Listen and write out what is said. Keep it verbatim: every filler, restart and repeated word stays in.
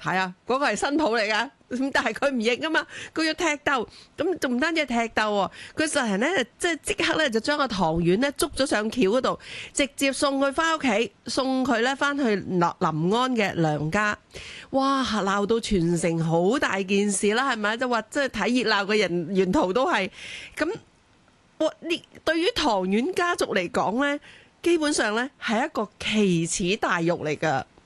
係啊，嗰、個係新抱嚟噶。咁但係佢唔認啊嘛，佢要踢竇，咁仲唔單止係踢竇喎，佢實人咧即係即刻咧就將個唐婉咧捉咗上轎嗰度，直接送佢翻屋企，送佢咧翻去臨安嘅娘家。哇！鬧到全城好大件事啦，係咪？就話即係睇熱鬧嘅人沿途都係咁。哇！呢對於唐婉家族嚟講咧，基本上咧係一個奇恥大辱嚟㗎。